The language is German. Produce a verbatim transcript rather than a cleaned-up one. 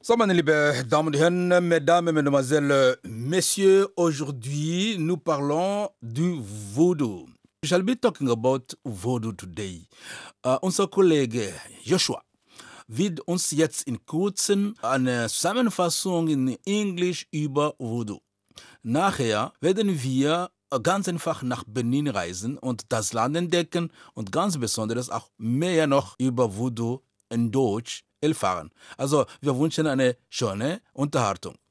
So, meine lieben Damen und Herren, Mesdames, Mesdemoiselles, Messieurs, aujourd'hui, nous parlons du Voodoo. We shall be talking about Voodoo today. Uh, unser Kollege Joshua wird uns jetzt in kurzem eine Zusammenfassung in Englisch über Voodoo. Nachher werden wir ganz einfach nach Benin reisen und das Land entdecken und ganz besonders auch mehr noch über Voodoo in Deutsch erfahren. Also wir wünschen eine schöne Unterhaltung.